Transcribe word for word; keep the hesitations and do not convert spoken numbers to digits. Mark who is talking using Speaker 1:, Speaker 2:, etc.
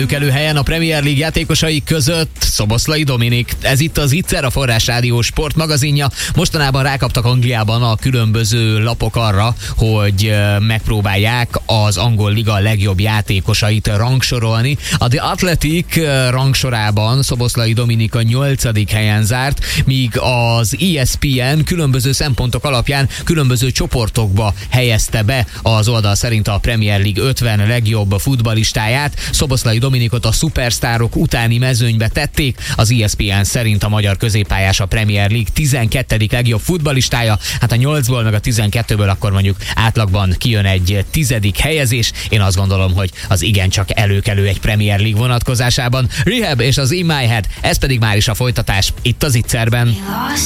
Speaker 1: előkelő helyen a Premier League játékosai között Szoboszlai Dominik. Ez itt az Ittszer, a Forrás Rádió sportmagazinja. Mostanában rákaptak Angliában a különböző lapok arra, hogy megpróbálják az angol liga legjobb játékosait rangsorolni. A The Athletic rangsorában Szoboszlai Dominik a nyolcadik helyen zárt, míg az E S P N különböző szempontok alapján különböző csoportokba helyezte be az oldal szerint a Premier League ötven legjobb futballistáját. Szoboszlai Dominikot a szupersztárok utáni mezőnybe tették. Az E S P N szerint a magyar középpályás a Premier League tizenkettedik legjobb futballistája. Hát a nyolcból meg a tizenkettőből akkor mondjuk átlagban kijön egy tizedik helyezés. Én azt gondolom, hogy az igencsak előkelő egy Premier League vonatkozásában. Rehab és az In My Head, ez pedig már is a folytatás itt az Ittszerben.